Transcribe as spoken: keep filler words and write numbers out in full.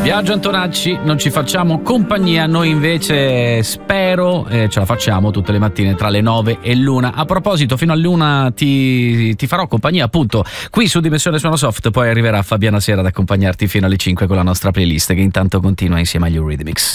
Biagio Antonacci, non ci facciamo compagnia, noi invece spero eh, ce la facciamo tutte le mattine tra le nove e l'una. A proposito, fino all'una ti, ti farò compagnia appunto qui su Dimensione Suono Soft, poi arriverà Fabiana Sera ad accompagnarti fino alle cinque con la nostra playlist che intanto continua insieme agli Eurythmics.